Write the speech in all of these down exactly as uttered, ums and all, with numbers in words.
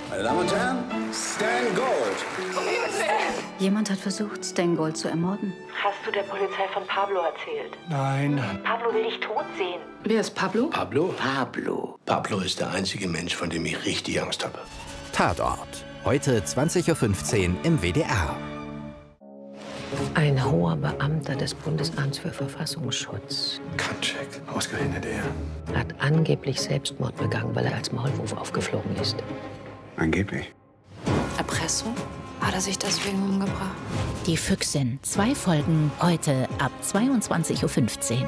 Meine Damen und Herren, Stan Gold. Jemand hat versucht, Stan Gold zu ermorden. Hast du der Polizei von Pablo erzählt? Nein. Pablo will dich tot sehen. Wer ist Pablo? Pablo? Pablo. Pablo ist der einzige Mensch, von dem ich richtig Angst habe. Tatort. Heute zwanzig Uhr fünfzehn im W D R. Ein hoher Beamter des Bundesamts für Verfassungsschutz Katschek, ausgerechnet er. hat angeblich Selbstmord begangen, weil er als Maulwurf aufgeflogen ist. Angeblich. Erpressung? Hat er sich deswegen umgebracht? Die Füchsin. Zwei Folgen heute ab zweiundzwanzig Uhr fünfzehn.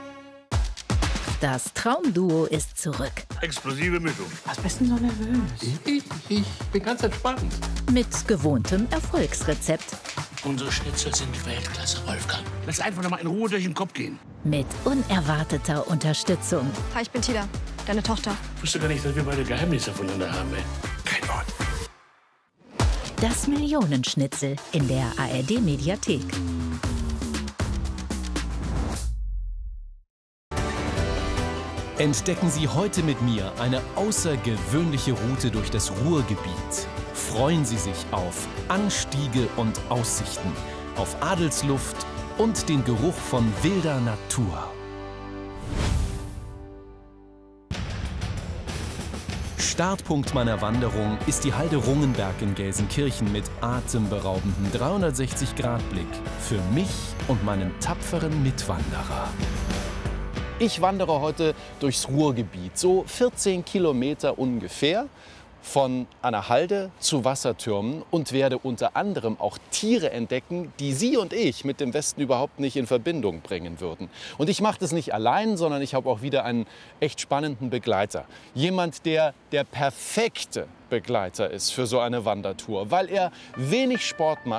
Das Traumduo ist zurück. Explosive Mischung. Was bist denn so nervös? Ich, ich bin ganz entspannt. Mit gewohntem Erfolgsrezept. Unsere Schnitzel sind Weltklasse, Wolfgang. Lass einfach noch mal in Ruhe durch den Kopf gehen. Mit unerwarteter Unterstützung. Hi, ich bin Tila, deine Tochter. Ich wusste gar nicht, dass wir beide Geheimnisse voneinander haben, ey. Kein Wort. Das Millionenschnitzel in der A R D-Mediathek. Entdecken Sie heute mit mir eine außergewöhnliche Route durch das Ruhrgebiet. Freuen Sie sich auf Anstiege und Aussichten, auf Adelsluft und den Geruch von wilder Natur. Startpunkt meiner Wanderung ist die Halde Rungenberg in Gelsenkirchen mit atemberaubendem dreihundertsechzig Grad Blick für mich und meinen tapferen Mitwanderer. Ich wandere heute durchs Ruhrgebiet, so vierzehn Kilometer ungefähr, von einer Halde zu Wassertürmen und werde unter anderem auch Tiere entdecken, die Sie und ich mit dem Westen überhaupt nicht in Verbindung bringen würden. Und ich mache das nicht allein, sondern ich habe auch wieder einen echt spannenden Begleiter. Jemand, der der perfekte Begleiter ist für so eine Wandertour, weil er wenig Sport macht.